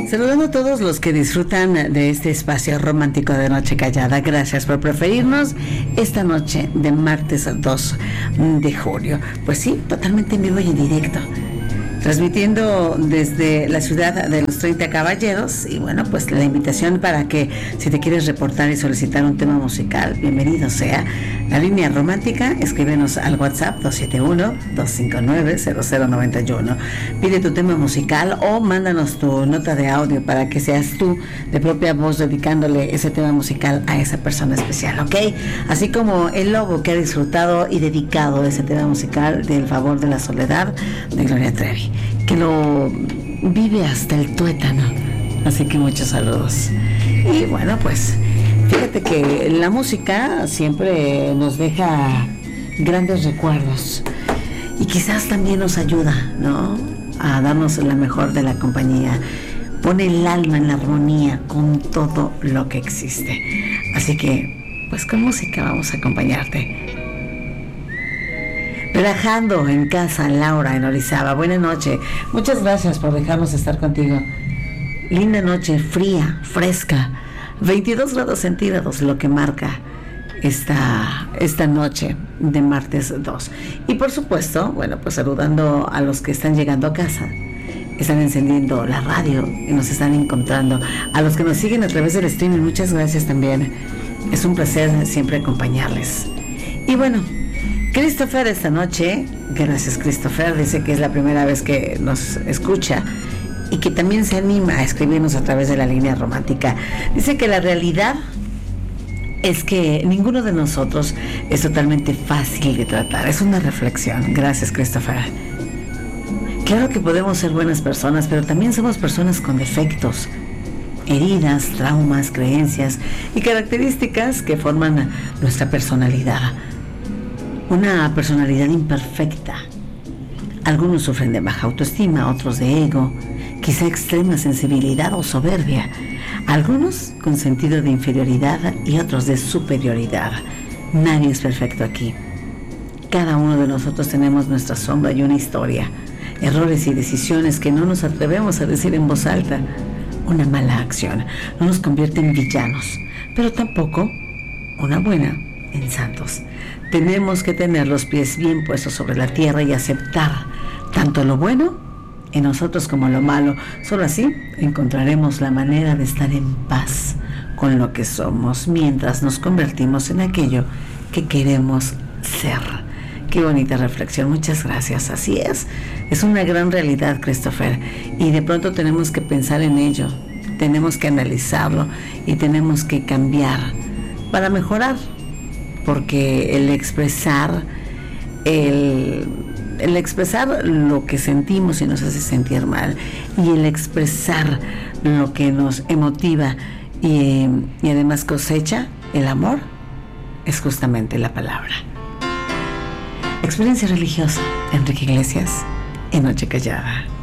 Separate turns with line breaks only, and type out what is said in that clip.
Saludando a todos los que disfrutan de este espacio romántico de Noche Callada. Gracias por preferirnos esta noche de martes 2 de julio. Pues sí, totalmente en vivo y en directo, transmitiendo desde la ciudad de los 30 Caballeros. Y bueno, pues la invitación para que, si te quieres reportar y solicitar un tema musical, bienvenido sea. La línea romántica, escríbenos al WhatsApp 271-259-0091. Pide tu tema musical o mándanos tu nota de audio para que seas tú de propia voz dedicándole ese tema musical a esa persona especial, ¿ok? Así como el lobo que ha disfrutado y dedicado ese tema musical del Favor de la Soledad de Gloria Trevi, que lo vive hasta el tuétano. Así que muchos saludos. Y bueno, pues fíjate que la música siempre nos deja grandes recuerdos y quizás también nos ayuda, ¿no?, a darnos la mejor de la compañía. Pone el alma en la armonía con todo lo que existe. Así que, pues con música vamos a acompañarte. Relajando en casa, Laura en Orizaba. Buenas noches. Muchas gracias por dejarnos estar contigo. Linda noche, fría, fresca. 22 grados centígrados, lo que marca esta noche de martes 2. Y por supuesto, bueno, pues saludando a los que están llegando a casa, están encendiendo la radio y nos están encontrando. A los que nos siguen a través del streaming, muchas gracias también. Es un placer siempre acompañarles. Y bueno, Christopher esta noche, gracias Christopher, dice que es la primera vez que nos escucha y que también se anima a escribirnos a través de la línea romántica. Dice que la realidad es que ninguno de nosotros es totalmente fácil de tratar. Es una reflexión. Gracias, Christopher. Claro que podemos ser buenas personas, pero también somos personas con defectos, heridas, traumas, creencias y características que forman nuestra personalidad. Una personalidad imperfecta. Algunos sufren de baja autoestima, otros de ego, quizá extrema sensibilidad o soberbia, algunos con sentido de inferioridad y otros de superioridad. Nadie es perfecto aquí. Cada uno de nosotros tenemos nuestra sombra y una historia, errores y decisiones que no nos atrevemos a decir en voz alta. Una mala acción no nos convierte en villanos, pero tampoco una buena en santos. Tenemos que tener los pies bien puestos sobre la tierra y aceptar tanto lo bueno en nosotros como lo malo. Solo así encontraremos la manera de estar en paz con lo que somos mientras nos convertimos en aquello que queremos ser. Qué bonita reflexión, muchas gracias. Así es una gran realidad, Christopher, y de pronto tenemos que pensar en ello, tenemos que analizarlo y tenemos que cambiar para mejorar, porque el expresar lo que sentimos y nos hace sentir mal, y el expresar lo que nos emotiva y además cosecha el amor, es justamente la palabra. Experiencia religiosa, Enrique Iglesias, en Noche Callada.